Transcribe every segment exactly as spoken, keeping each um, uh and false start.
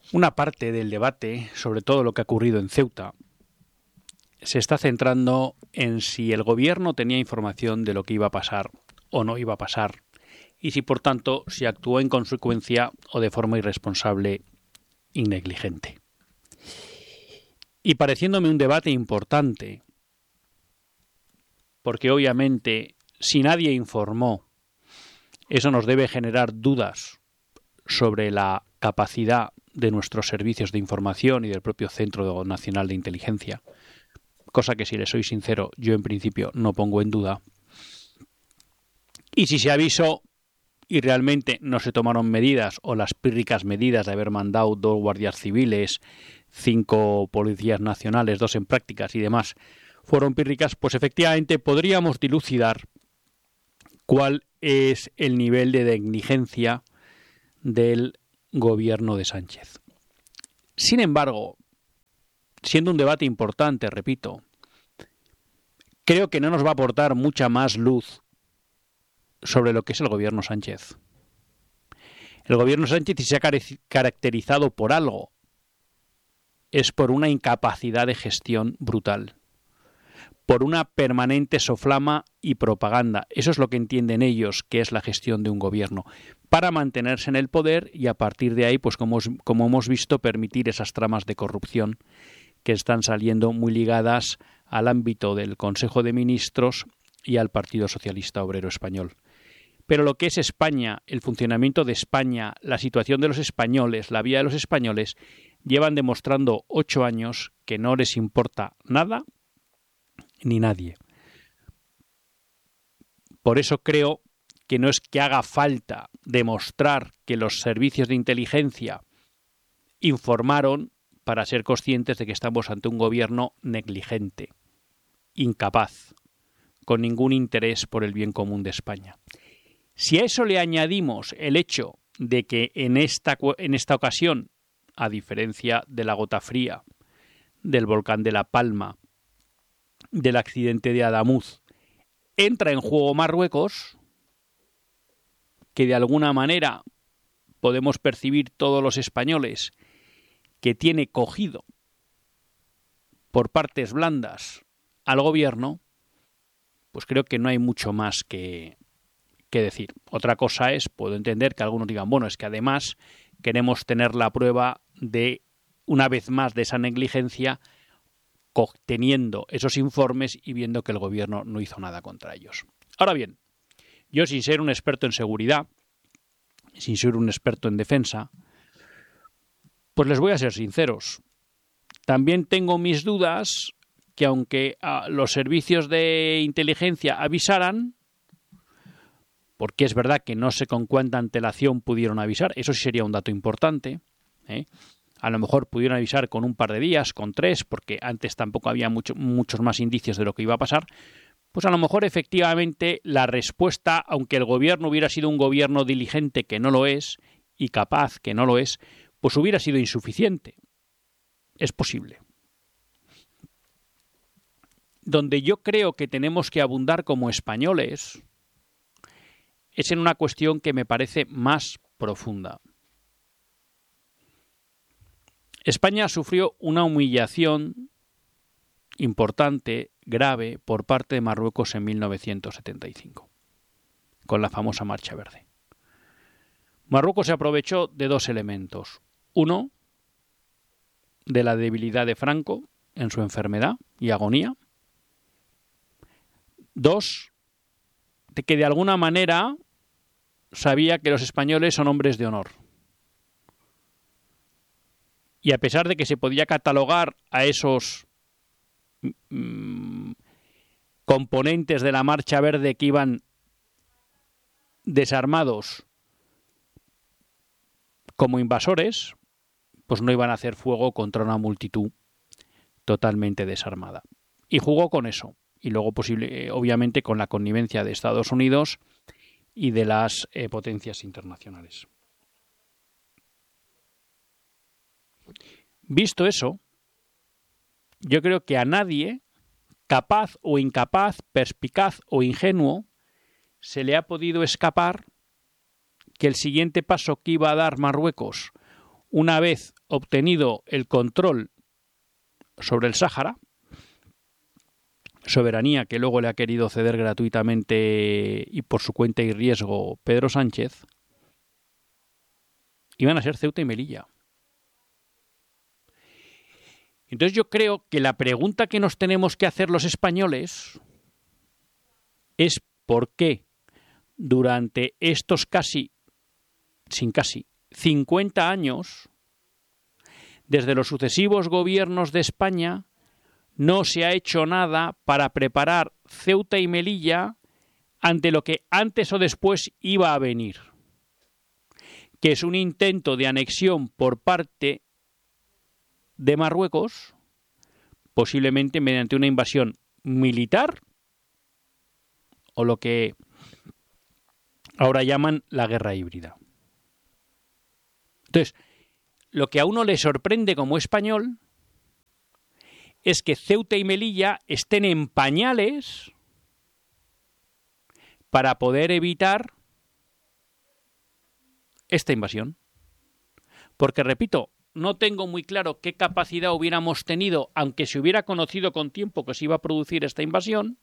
Una parte del debate, sobre todo lo que ha ocurrido en Ceuta, se está centrando en si el gobierno tenía información de lo que iba a pasar o no iba a pasar, y si por tanto se actuó en consecuencia o de forma irresponsable y negligente. Y pareciéndome un debate importante, porque obviamente si nadie informó, eso nos debe generar dudas sobre la capacidad de nuestros servicios de información y del propio Centro Nacional de Inteligencia, cosa que, si les soy sincero, yo en principio no pongo en duda. Y si se avisó y realmente no se tomaron medidas, o las pírricas medidas de haber mandado dos guardias civiles, cinco policías nacionales, dos en prácticas y demás, fueron pírricas, pues efectivamente podríamos dilucidar cuál es el nivel de negligencia del gobierno de Sánchez. Sin embargo, siendo un debate importante, repito, creo que no nos va a aportar mucha más luz sobre lo que es el gobierno Sánchez. El gobierno Sánchez, si se ha caracterizado por algo, es por una incapacidad de gestión brutal, por una permanente soflama y propaganda. Eso es lo que entienden ellos que es la gestión de un gobierno, para mantenerse en el poder y a partir de ahí, pues como, como hemos visto, permitir esas tramas de corrupción que están saliendo muy ligadas al ámbito del Consejo de Ministros y al Partido Socialista Obrero Español. Pero lo que es España, el funcionamiento de España, la situación de los españoles, la vida de los españoles, llevan demostrando ocho años que no les importa nada ni nadie. Por eso creo que no es que haga falta demostrar que los servicios de inteligencia informaron para ser conscientes de que estamos ante un gobierno negligente, incapaz, con ningún interés por el bien común de España. Si a eso le añadimos el hecho de que en esta, en esta ocasión, a diferencia de la gota fría, del volcán de La Palma, del accidente de Adamuz, entra en juego Marruecos, que de alguna manera podemos percibir todos los españoles que tiene cogido por partes blandas al gobierno, pues creo que no hay mucho más que que decir. Otra cosa es, puedo entender que algunos digan, bueno, es que además queremos tener la prueba de, una vez más, de esa negligencia, teniendo esos informes y viendo que el gobierno no hizo nada contra ellos. Ahora bien, yo, sin ser un experto en seguridad, sin ser un experto en defensa, pues les voy a ser sinceros. También tengo mis dudas que, aunque uh, los servicios de inteligencia avisaran, porque es verdad que no sé con cuánta antelación pudieron avisar, eso sí sería un dato importante, ¿eh? A lo mejor pudieron avisar con un par de días, con tres, porque antes tampoco había mucho, muchos más indicios de lo que iba a pasar, pues a lo mejor efectivamente la respuesta, aunque el gobierno hubiera sido un gobierno diligente, que no lo es, y capaz, que no lo es, pues hubiera sido insuficiente. Es posible. Donde yo creo que tenemos que abundar como españoles es en una cuestión que me parece más profunda. España sufrió una humillación importante, grave, por parte de Marruecos en mil novecientos setenta y cinco, con la famosa Marcha Verde. Marruecos se aprovechó de dos elementos. Uno, de la debilidad de Franco en su enfermedad y agonía. Dos, de que de alguna manera sabía que los españoles son hombres de honor. Y a pesar de que se podía catalogar a esos mmm, componentes de la Marcha Verde que iban desarmados como invasores, pues no iban a hacer fuego contra una multitud totalmente desarmada. Y jugó con eso. Y luego, posible, obviamente, con la connivencia de Estados Unidos y de las eh, potencias internacionales. Visto eso, yo creo que a nadie, capaz o incapaz, perspicaz o ingenuo, se le ha podido escapar que el siguiente paso que iba a dar Marruecos, una vez obtenido el control sobre el Sáhara, soberanía que luego le ha querido ceder gratuitamente y por su cuenta y riesgo Pedro Sánchez, iban a ser Ceuta y Melilla. Entonces yo creo que la pregunta que nos tenemos que hacer los españoles es por qué durante estos casi, sin casi, cincuenta años, desde los sucesivos gobiernos de España, no se ha hecho nada para preparar Ceuta y Melilla ante lo que antes o después iba a venir, que es un intento de anexión por parte de Marruecos, posiblemente mediante una invasión militar o lo que ahora llaman la guerra híbrida. Entonces, lo que a uno le sorprende como español es que Ceuta y Melilla estén en pañales para poder evitar esta invasión. Porque, repito, no tengo muy claro qué capacidad hubiéramos tenido, aunque se hubiera conocido con tiempo que se iba a producir esta invasión,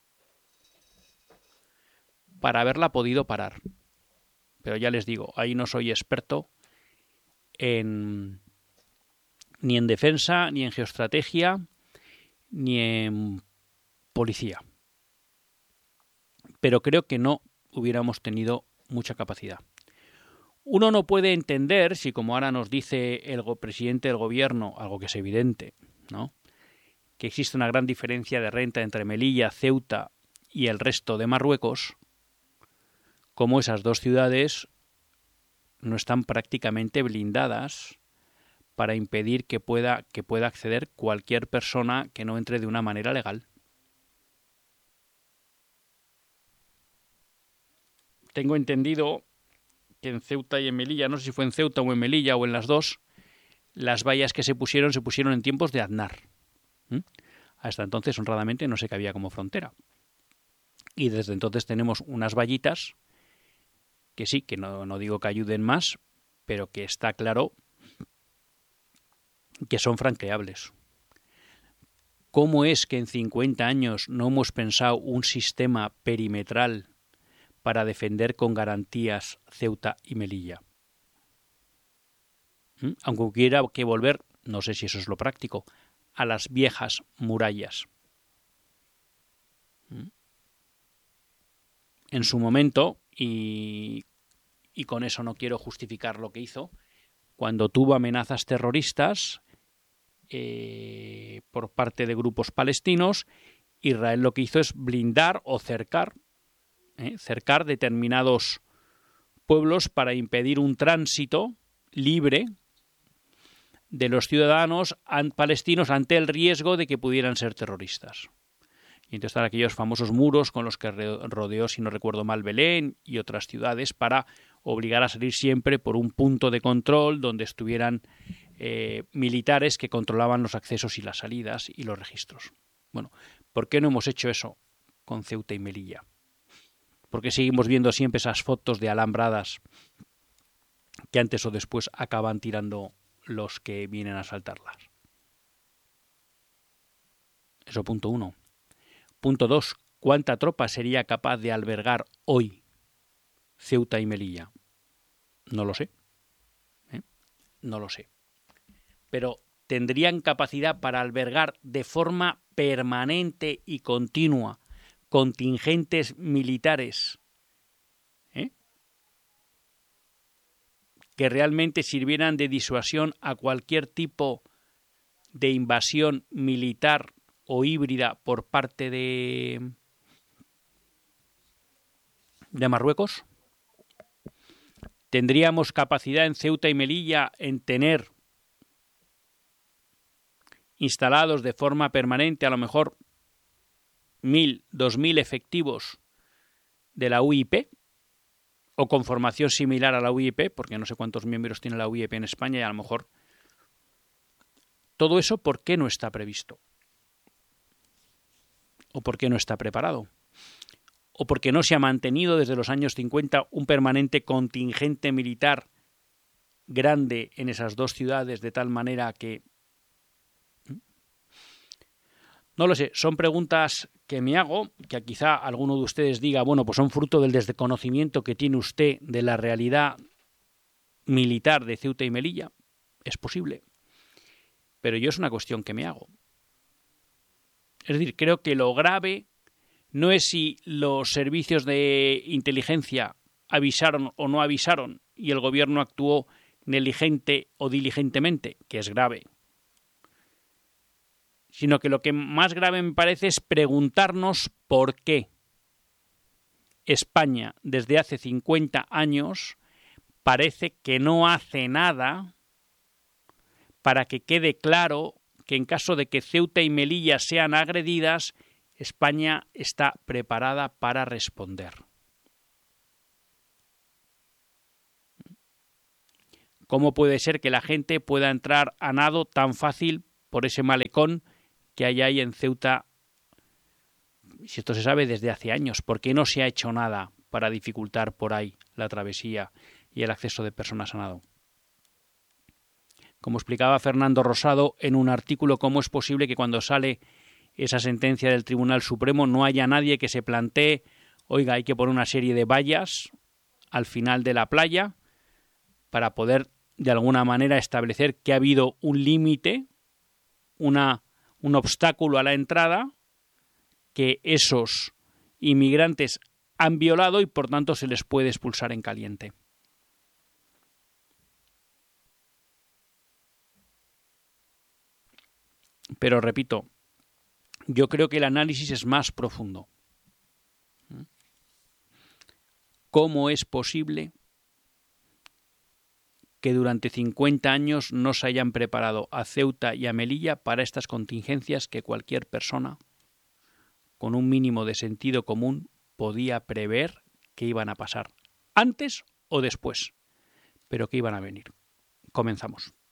para haberla podido parar. Pero ya les digo, ahí no soy experto en, ni en defensa, ni en geoestrategia, ni en policía. Pero creo que no hubiéramos tenido mucha capacidad. Uno no puede entender si, como ahora nos dice el presidente del gobierno, algo que es evidente, ¿no?, que existe una gran diferencia de renta entre Melilla, Ceuta y el resto de Marruecos, como esas dos ciudades no están prácticamente blindadas para impedir que pueda, que pueda acceder cualquier persona que no entre de una manera legal. Tengo entendido que en Ceuta y en Melilla, no sé si fue en Ceuta o en Melilla o en las dos, las vallas que se pusieron, se pusieron en tiempos de Aznar. ¿Mm? Hasta entonces, honradamente, no se cabía como frontera. Y desde entonces tenemos unas vallitas que sí, que no, no digo que ayuden más, pero que está claro que son franqueables. ¿Cómo es que en cincuenta años no hemos pensado un sistema perimetral para defender con garantías Ceuta y Melilla? ¿Mm? Aunque hubiera que volver, no sé si eso es lo práctico, a las viejas murallas. ¿Mm? En su momento, y, y con eso no quiero justificar lo que hizo, cuando tuvo amenazas terroristas eh, por parte de grupos palestinos, Israel lo que hizo es blindar o cercar ¿eh? cercar determinados pueblos para impedir un tránsito libre de los ciudadanos palestinos ante el riesgo de que pudieran ser terroristas. Y entonces están aquellos famosos muros con los que rodeó, si no recuerdo mal, Belén y otras ciudades para obligar a salir siempre por un punto de control donde estuvieran eh, militares que controlaban los accesos y las salidas y los registros. Bueno, ¿por qué no hemos hecho eso con Ceuta y Melilla? ¿Por qué seguimos viendo siempre esas fotos de alambradas que antes o después acaban tirando los que vienen a asaltarlas? Eso punto uno. Punto dos. ¿Cuánta tropa sería capaz de albergar hoy Ceuta y Melilla? No lo sé. ¿Eh? No lo sé. Pero ¿tendrían capacidad para albergar de forma permanente y continua contingentes militares ¿eh? que realmente sirvieran de disuasión a cualquier tipo de invasión militar o híbrida por parte de, de Marruecos? ¿Tendríamos capacidad en Ceuta y Melilla en tener instalados de forma permanente a lo mejor mil, dos mil efectivos de la U I P o con formación similar a la U I P, porque no sé cuántos miembros tiene la U I P en España y a lo mejor todo eso, ¿por qué no está previsto? ¿O por qué no está preparado? ¿O por qué no se ha mantenido desde los años cincuenta un permanente contingente militar grande en esas dos ciudades de tal manera que... No lo sé, son preguntas que me hago, que quizá alguno de ustedes diga, bueno, pues son fruto del desconocimiento que tiene usted de la realidad militar de Ceuta y Melilla. Es posible. Pero yo es una cuestión que me hago. Es decir, creo que lo grave no es si los servicios de inteligencia avisaron o no avisaron y el gobierno actuó negligente o diligentemente, que es grave, sino que lo que más grave me parece es preguntarnos por qué España desde hace cincuenta años parece que no hace nada para que quede claro que en caso de que Ceuta y Melilla sean agredidas, España está preparada para responder. ¿Cómo puede ser que la gente pueda entrar a nado tan fácil por ese malecón que hay ahí en Ceuta? Si esto se sabe desde hace años, ¿por qué no se ha hecho nada para dificultar por ahí la travesía y el acceso de personas a nado? Como explicaba Fernando Rosado en un artículo, ¿cómo es posible que cuando sale esa sentencia del Tribunal Supremo no haya nadie que se plantee, oiga, hay que poner una serie de vallas al final de la playa para poder de alguna manera establecer que ha habido un límite, una, un obstáculo a la entrada que esos inmigrantes han violado y por tanto se les puede expulsar en caliente? Pero repito, yo creo que el análisis es más profundo. ¿Cómo es posible que durante cincuenta años no se hayan preparado a Ceuta y a Melilla para estas contingencias que cualquier persona con un mínimo de sentido común podía prever que iban a pasar antes o después, pero que iban a venir? Comenzamos.